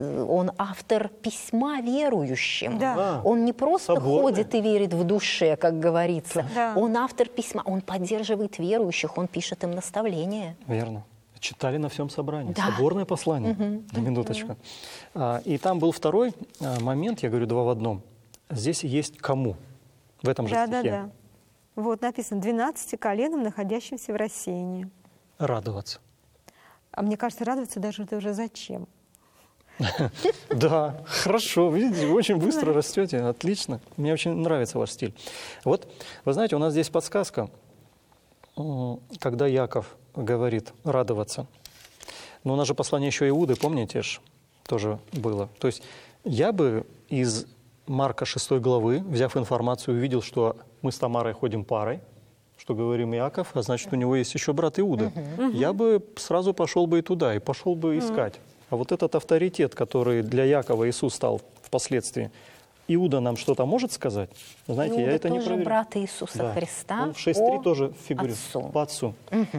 он автор письма верующим. Да. Он не просто Соборное. ходит и верит в душе, как говорится. Да. Он автор письма, он поддерживает верующих, он пишет им наставления. Верно. Читали на всем собрании. Да. Соборное послание. На минуточку. И там был второй момент, я говорю, два в одном. Здесь есть кому в этом же стихе. Да. Вот написано 12 коленам, находящимся в рассеянии. Радоваться. А мне кажется, радоваться даже это уже зачем? Да, хорошо, видите, вы очень быстро растете, отлично. Мне очень нравится ваш стиль. Вот, вы знаете, у нас здесь подсказка, когда Яков говорит радоваться. Но у нас же послание еще Иуды, помните ж, тоже было. То есть я бы из Марка 6 главы, взяв информацию, увидел, что мы с Тамарой ходим парой, что говорим Иаков, а значит, у него есть еще брат Иуда. Я бы сразу пошел бы и туда, и пошел бы искать. А вот этот авторитет, который для Якова Иисус стал впоследствии, Иуда нам что-то может сказать? Знаете, Иуда я это не тоже проверил. брат Иисуса Да. Христа. Он в 6.3 тоже фигурирует. отцу. По отцу.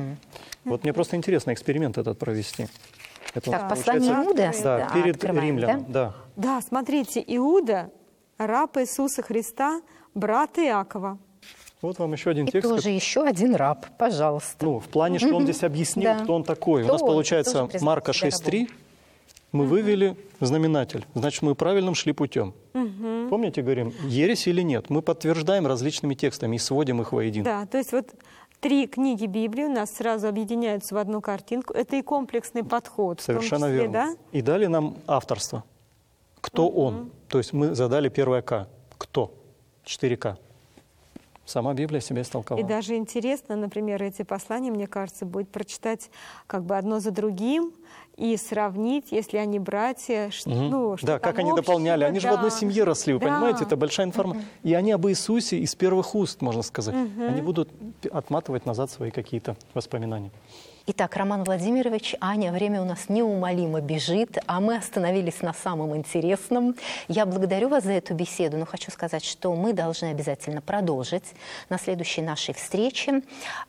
Вот мне просто интересно эксперимент этот провести. Это Так, вот послание получается, Иуды да, перед открываем, римлянам. Да? Да, смотрите, Иуда, раб Иисуса Христа, брат Иакова. Вот вам еще один И текст. тоже еще один раб, пожалуйста. Ну, в плане, что он здесь объяснил, Да. кто он такой. У Кто нас он? получается Тоже признал Марка себя 6.3. Мы вывели знаменатель. Значит, мы правильным шли путем. Помните, говорим, ересь или нет? Мы подтверждаем различными текстами и сводим их воедино. Да, то есть вот 3 книги Библии у нас сразу объединяются в одну картинку. Это и комплексный подход. в том Совершенно числе, верно. Да? И дали нам авторство. Кто он? То есть мы задали первое «К». Кто? 4К. Сама Библия себя истолковала. И даже интересно, например, эти послания, мне кажется, будет прочитать как бы одно за другим и сравнить, если они братья, ну, что Да, там как они дополняли. общего, Они же в одной семье росли, вы Да. понимаете? Это большая информация. И они об Иисусе из первых уст, можно сказать. Они будут отматывать назад свои какие-то воспоминания. Итак, Роман Владимирович, Аня, время у нас неумолимо бежит, а мы остановились на самом интересном. Я благодарю вас за эту беседу, но хочу сказать, что мы должны обязательно продолжить на следующей нашей встрече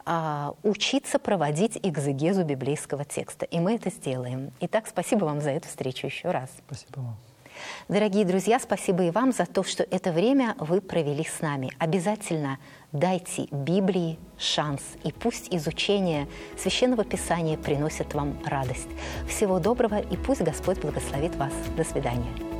учиться проводить экзегезу библейского текста. И мы это сделаем. Итак, спасибо вам за эту встречу еще раз. Спасибо вам. Дорогие друзья, спасибо и вам за то, что это время вы провели с нами. Обязательно дайте Библии шанс, и пусть изучение Священного Писания приносит вам радость. Всего доброго, и пусть Господь благословит вас. До свидания.